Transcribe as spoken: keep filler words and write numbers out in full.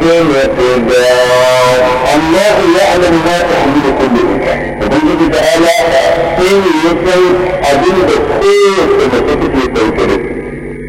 بمقدار الله يعلم ما تحمل كل انسان وبنجد